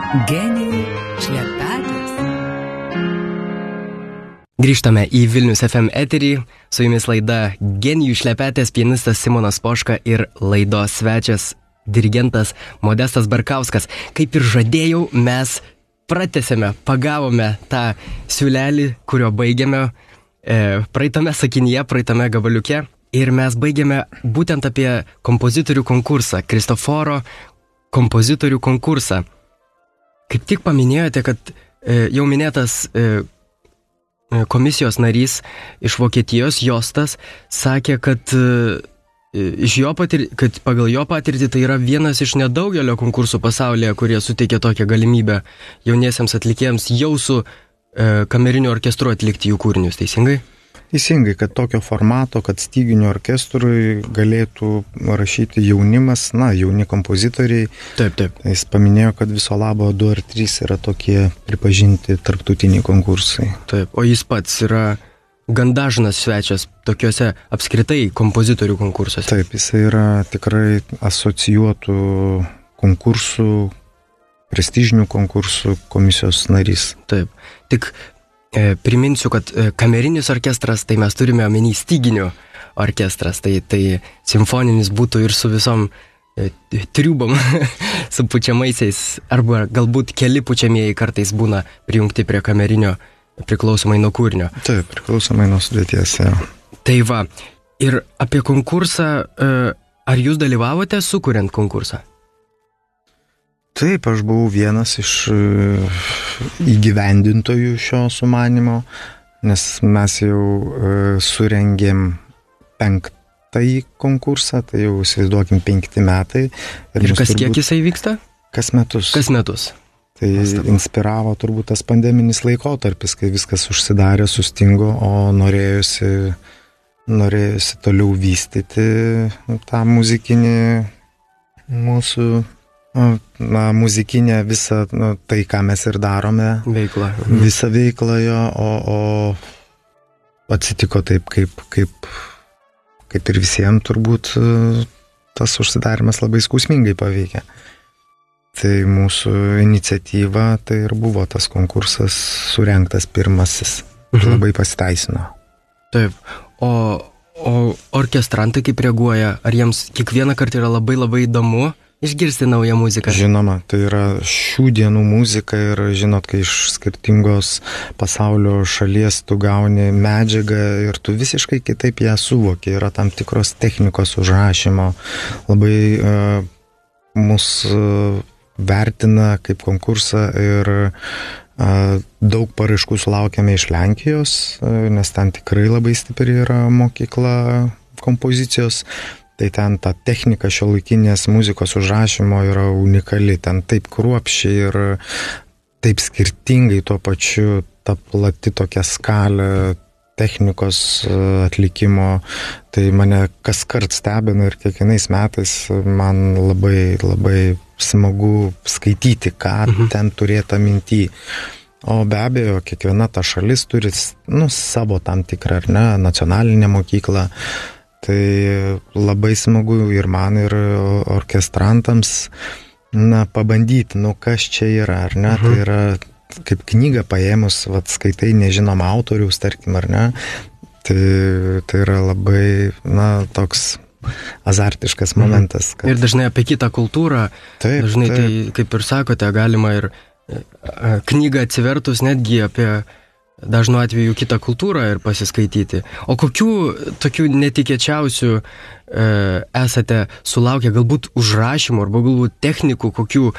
Genijų šlepetės. Grįžtame į Vilnius FM eterį, su jumis laida Genijų šlepetės, pianistas Simonas Poška ir laidos svečias, dirigentas Modestas Barkauskas. Kaip ir žadėjau, mes pratęsėme, pagavome tą siūlelį, kurio baigėme praeitame sakinyje, praeitame gabaliuke. Ir mes baigėme būtent apie kompozitorių konkursą, Kristoforo kompozitorių konkursą. Kaip tik paminėjote, kad jau minėtas komisijos narys iš Vokietijos, Jostas, sakė, kad, kad pagal jo patirtį tai yra vienas iš nedaugelio konkursų pasaulyje, kurie suteikia tokią galimybę jauniesiems atlikėjams jau su kameriniu orkestru atlikti jų kūrinius, teisingai? Teisingai, kad tokio formato, kad styginių orkestrui galėtų rašyti jaunimas, jauni kompozitoriai. Taip. Jis paminėjo, kad viso labo 2 ar 3 yra tokie pripažinti tarptautiniai konkursai. Taip, o jis pats yra gan dažnas svečias tokiuose apskritai kompozitorių konkursuose. Taip, jis yra tikrai asocijuotų konkursų, prestižinių konkursų komisijos narys. Taip, tik priminsiu, kad kamerinis orkestras, tai mes turime omeny styginių orkestras, tai simfoninis būtų ir su visom triubom, su pučiamaisiais, arba galbūt keli pučiamieji kartais būna prijungti prie kamerinio priklausomai nuo kūrinio. Taip, priklausomai nuo sudėties, jau. Tai va, ir apie konkursą, ar jūs dalyvavote sukuriant konkursą? Taip, aš buvau vienas iš įgyvendintojų šio sumanimo, nes mes jau surengėm 5. konkursą, tai jau įsivaizduokim 5 metai. Ir kas kiek jisai vyksta? Kas metus. Tai inspiravo turbūt tas pandeminis laikotarpis, kai viskas užsidarė, sustingo, o norėjusi toliau vystyti tą muzikinį mūsų muzikinė visą tai, ką mes ir darome. Veiklą. Visą veiklą jo, o atsitiko taip, kaip ir visiems turbūt tas užsidarimas labai skausmingai paveikė. Tai mūsų iniciatyva, tai ir buvo tas konkursas surengtas pirmasis. Labai pasiteisino. Taip. O orkestrantai kaip reaguoja? Ar jiems kiekvieną kartą yra labai labai įdomu išgirsti naują muziką? Žinoma, tai yra šių dienų muzika ir žinot, kai iš skirtingos pasaulio šalies tu gauni medžiagą ir tu visiškai kitaip ją suvoki. Yra tam tikros technikos užrašymo. Labai mus vertina kaip konkursą ir daug paraiškų sulaukėme iš Lenkijos, nes ten tikrai labai stipri yra mokykla kompozicijos. Tai ten ta technika šiuolaikinės muzikos užrašymo yra unikali, ten taip kruopščiai ir taip skirtingai tuo pačiu, ta plati tokia skalė technikos atlikimo, tai mane kaskart stebina ir kiekvienais metais man labai, labai smagu skaityti, ką ten turėta minty. O be abejo, kiekviena ta šalis turi savo tam tikrą, ar ne, nacionalinę mokyklą. Tai labai smagu ir man, ir orkestrantams pabandyti, kas čia yra, ar ne, tai yra kaip knygą paėmus, skaitai nežinomą autoriaus, tarkim, ar ne, tai yra labai, toks azartiškas momentas. Kad... Ir dažnai apie kitą kultūrą, dažnai tai, kaip ir sakote, galima ir knygą atsivertus netgi apie dažnu atveju kitą kultūrą ir pasiskaityti. O kokių tokių netikėčiausių esate sulaukę, galbūt užrašymų arba galbūt technikų, kokių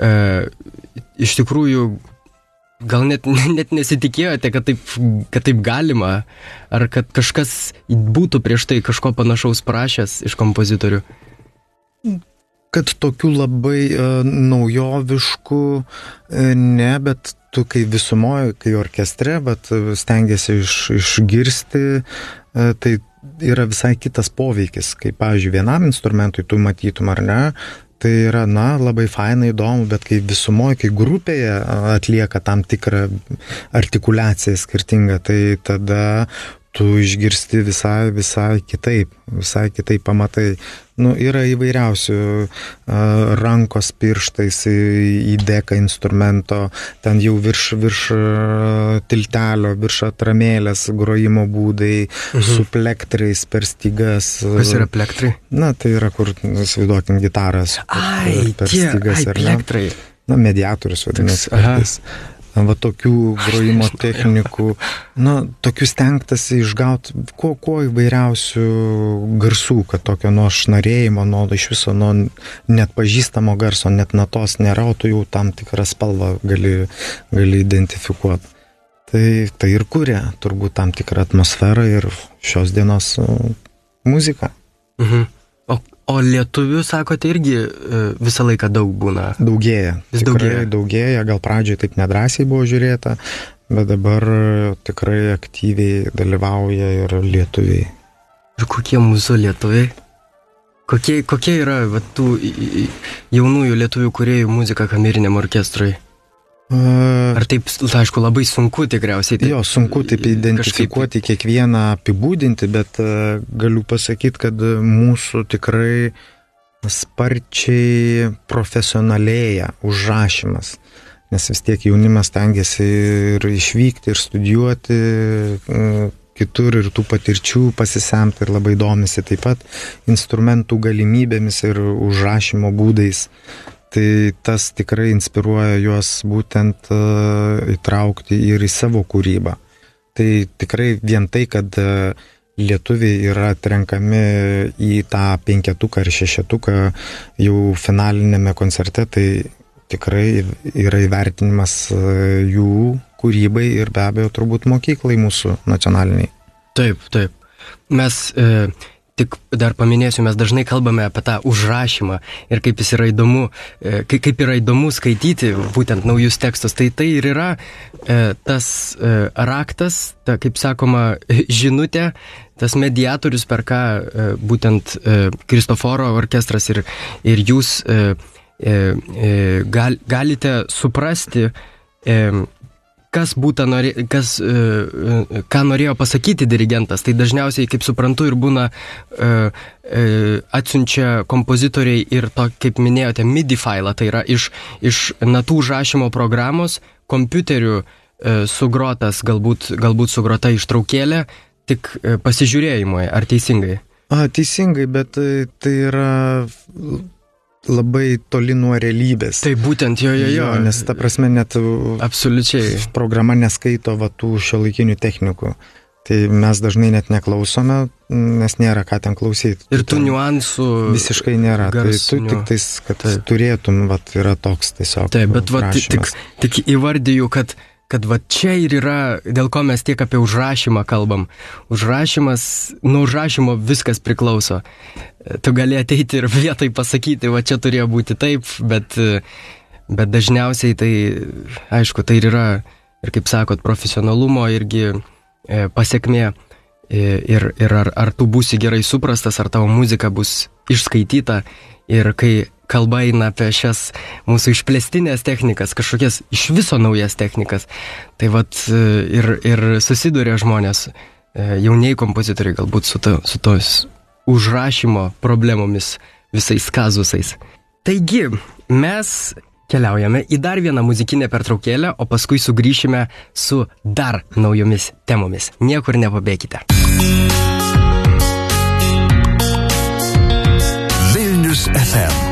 iš tikrųjų gal net nesitikėjote, kad taip galima, ar kad kažkas būtų prieš tai kažko panašaus prašęs iš kompozitorių? Kad tokių labai naujoviškų ne, bet tu kai visumoje, kai orkestre, bet stengiasi išgirsti, tai yra visai kitas poveikis. Kaip, pavyzdžiui, vienam instrumentui tu matytum, ar ne, tai yra, labai fainai, įdomu, bet kai visumoje, kai grupėje atlieka tam tikrą artikuliaciją skirtingą, tai tada tu išgirsti visai kitaip pamatai. Yra įvairiausių rankos pirštais į deką instrumento, ten jau virš tiltelio, virš atramėlės grojimo būdai, su plektrais per stygas. Kas yra plektrai? Tai yra, kur, įsivaizduokim, gitaras per stygas. Plektrai. Mediatorius vadinasi. Va tokių grojimo technikų, tokių stengtasi išgauti kuo įvairiausių garsų, kad tokio nuo šnarėjimo, iš viso net pažįstamo garso, net natos nėra, o tu jau tam tikrą spalvą gali identifikuoti. Tai ir kuria turbūt tam tikrą atmosferą ir šios dienos muziką. O lietuvių, sakote, irgi visą laiką daug būna? Daugėja. Daugėja. Gal pradžioje taip nedrąsiai buvo žiūrėta, bet dabar tikrai aktyviai dalyvauja ir lietuviai. Ir kokie mūsų lietuviai? Kokie yra tų jaunųjų lietuvių kūrėjų muzika kameriniam orkestrui? Ar taip, aišku, labai sunku tikriausiai? Jo, sunku taip identifikuoti, kiekvieną apibūdinti, bet galiu pasakyti, kad mūsų tikrai sparčiai profesionalėja užrašymas, nes vis tiek jaunimas stengiasi ir išvykti, ir studijuoti kitur, ir tų patirčių pasisemti, ir labai domisi taip pat instrumentų galimybėmis ir užrašymo būdais. Tai tas tikrai inspiruoja juos būtent įtraukti ir į savo kūrybą. Tai tikrai vien tai, kad lietuviai yra atrenkami į tą 5 ar 6 jau finalinėme koncerte, tai tikrai yra įvertinimas jų kūrybai ir be abejo turbūt mokyklai mūsų nacionaliniai. Taip. Mes tik dar paminėsiu, mes dažnai kalbame apie tą užrašymą ir kaip jis yra įdomu, kaip yra įdomu skaityti būtent naujus tekstus. Tai ir yra tas raktas, ta, kaip sakoma, žinutė, tas mediatorius, per ką būtent Kristoforo orkestras ir jūs galite suprasti, ką norėjo pasakyti dirigentas. Tai dažniausiai, kaip suprantu, ir būna atsiunčia kompozitoriai ir to, kaip minėjote, MIDI failą, tai yra iš natų užrašymo programos kompiuteriu sugrotas, galbūt sugrota ištraukėlė, tik pasižiūrėjimui, ar teisingai? Teisingai, bet tai yra labai toli nuo realybės. Tai būtent jo. Nes ta prasme net absoliučiai programa neskaito tų šiuolaikinių technikų. Tai mes dažnai net neklausome, nes nėra ką ten klausyti. Ir tų niuansų visiškai nėra. Garsinių. Tai tu tik tais, kad turėtum, yra toks tiesiog. Taip, bet tik įvardyju, kad čia ir yra, dėl ko mes tiek apie užrašymą kalbam. Nuo užrašymo viskas priklauso. Tu gali ateiti ir vietai pasakyti, čia turėjo būti taip, bet dažniausiai tai, aišku, tai ir yra, ir kaip sakot, profesionalumo irgi pasekmė. Ir ar tu būsi gerai suprastas, ar tavo muzika bus išskaityta. Ir kai kalba eina apie šias mūsų išplėstinės technikas, kažkokias iš viso naujas technikas, tai ir susiduria žmonės, jauniai kompozitoriai galbūt su tos užrašymo problemomis, visais kazusais. Taigi, mes keliaujame į dar vieną muzikinę pertraukėlę, o paskui sugrįšime su dar naujomis temomis. Niekur nepabėkite. Vilnius FM